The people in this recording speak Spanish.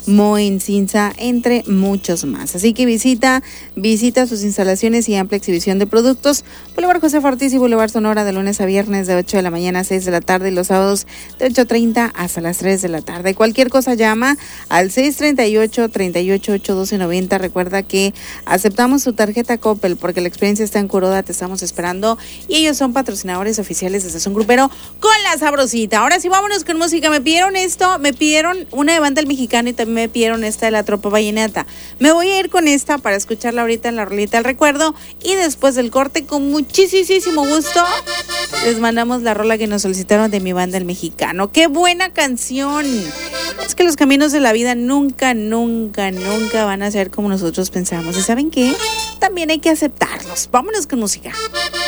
Moen, Cinza, entre muchos más. Así que visita sus instalaciones y amplia exhibición de productos. Boulevard Josefa Ortiz y Boulevard Sonora, de lunes a viernes de 8 de la mañana a 6 de la tarde y los sábados de 8:30 hasta las 3 de la tarde. Cualquier cosa llama al 638-388-1290. Recuerda que aceptamos tu tarjeta Coppel porque la experiencia está en Curoda, te estamos esperando y ellos son patrocinadores oficiales de Sazón Grupero con la Sabrosita. Ahora sí, vámonos con música. Me pidieron una de Banda El Mexicano y también me pidieron esta de La Tropa Vallenata. Me voy a ir con esta para escucharla ahorita en la rolita del recuerdo y después del corte, con muchísimo gusto, les mandamos la rola que nos solicitaron de mi Banda El Mexicano. ¡Qué buena canción! Es que los caminos de la vida nunca van a ser como nosotros pensamos. ¿Y saben qué? También hay que aceptarlos. Vámonos con música.